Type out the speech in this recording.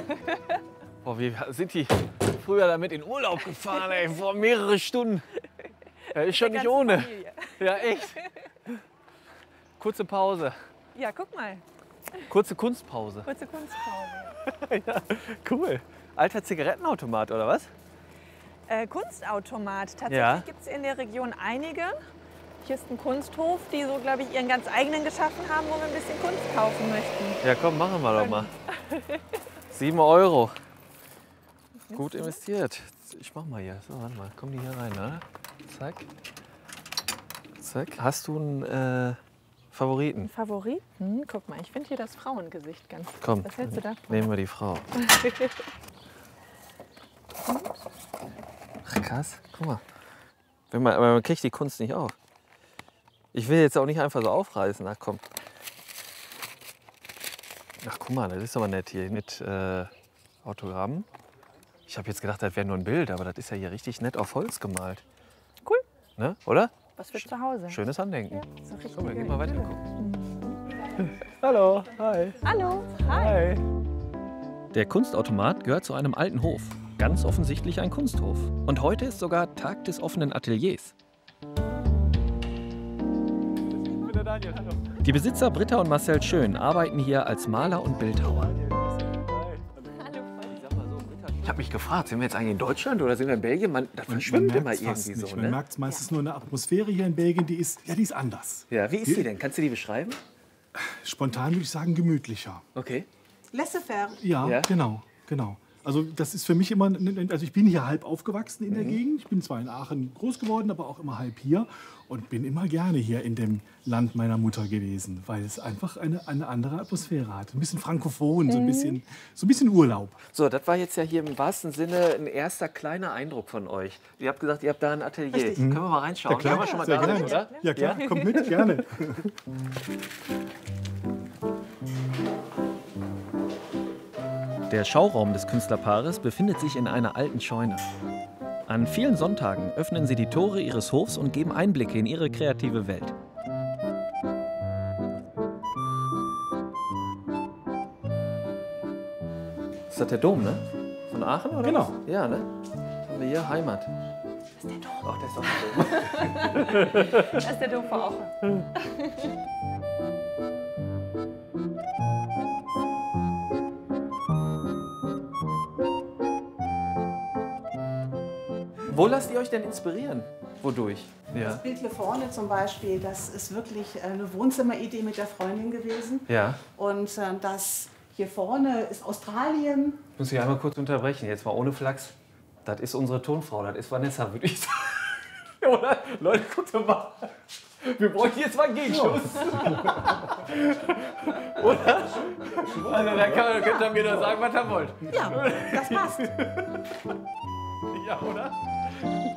Boah, wie sind die früher damit in Urlaub gefahren, ey, vor mehrere Stunden. Ja, ist schon nicht ohne. Familie. Ja, echt. Kurze Pause. Ja, guck mal. Kurze Kunstpause. Kurze Kunstpause. Ja, cool. Alter Zigarettenautomat, oder was? Kunstautomat. Tatsächlich Ja. gibt es in der Region einige. Hier ist ein Kunsthof, die so, glaube ich, ihren ganz eigenen geschaffen haben, wo wir ein bisschen Kunst kaufen möchten. Ja, komm, machen wir doch mal. 7 €. Gut investiert. Ich mach mal hier. So, warte mal. Kommen die hier rein, ne? Zack. Zack. Hast du einen Favoriten? Favoriten? Guck mal, ich finde hier das Frauengesicht ganz gut. Komm, Was hältst du davon? nehmen wir die Frau. Ach, krass. Guck mal. Aber man kriegt die Kunst nicht auf. Ich will jetzt auch nicht einfach so aufreißen. Ach komm. Ach guck mal, das ist aber nett hier mit Autogrammen. Ich habe jetzt gedacht, das wäre nur ein Bild, aber das ist ja hier richtig nett auf Holz gemalt. Cool. Ne? Oder? Was für zu Hause. Schönes Andenken. Ist doch richtig Komm, wir geil. gehen mal weiter gucken. Hallo, hi. Hallo. Hi. Der Kunstautomat gehört zu einem alten Hof. Ganz offensichtlich ein Kunsthof. Und heute ist sogar Tag des offenen Ateliers. Die Besitzer Britta und Marcel Schön arbeiten hier als Maler und Bildhauer. Ich habe mich gefragt, sind wir jetzt eigentlich in Deutschland oder sind wir in Belgien? Das verschwimmt immer irgendwie so. Man merkt es meistens nur in der Atmosphäre hier in Belgien, die ist anders. Ja, wie ist die denn? Kannst du die beschreiben? Spontan würde ich sagen gemütlicher. Okay. Laissez-faire. Ja, Ja? genau. Also das ist für mich immer, also ich bin hier halb aufgewachsen in der Gegend. Ich bin zwar in Aachen groß geworden, aber auch immer halb hier. Und bin immer gerne hier in dem Land meiner Mutter gewesen, weil es einfach eine andere Atmosphäre hat. Ein bisschen frankophon, so ein bisschen Urlaub. So, das war jetzt ja hier im wahrsten Sinne ein erster kleiner Eindruck von euch. Ihr habt gesagt, ihr habt da ein Atelier. Können wir mal reinschauen? Klar, Können wir schon mal sehr da gerne. sind, oder? Ja klar, kommt mit, gerne. Der Schauraum des Künstlerpaares befindet sich in einer alten Scheune. An vielen Sonntagen öffnen sie die Tore ihres Hofs und geben Einblicke in ihre kreative Welt. Ist das der Dom, ne? Von Aachen, oder? Genau. was? Ja, ne? Haben wir hier Heimat. Das ist der Dom. Ach, der ist auch der Dom. Das ist der Dom vor Augen. Wo lasst ihr euch denn inspirieren? Wodurch? Ja. Das Bild hier vorne zum Beispiel, das ist wirklich eine Wohnzimmeridee mit der Freundin gewesen. Ja. Und das hier vorne ist Australien. Ich muss Sie einmal kurz unterbrechen, jetzt mal ohne Flachs. Das ist unsere Tonfrau, das ist Vanessa, würde ich sagen. Oder? Leute, guckt doch mal. Wir bräuchten jetzt mal einen Gegenschuss. Oder? Also da könnt ihr mir doch sagen, was ihr wollt. Ja, das passt. Ja, oder?